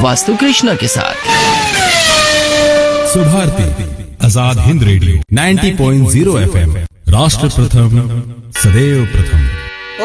वास्तु कृष्णा के साथ। Subharti Azad Hind radio 90.0 FM, राष्ट्र प्रथम सदैव प्रथम।